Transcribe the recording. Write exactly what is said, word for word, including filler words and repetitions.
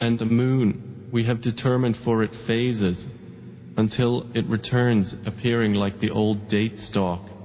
And the moon, we have determined for it phases, until it returns appearing like the old date stalk,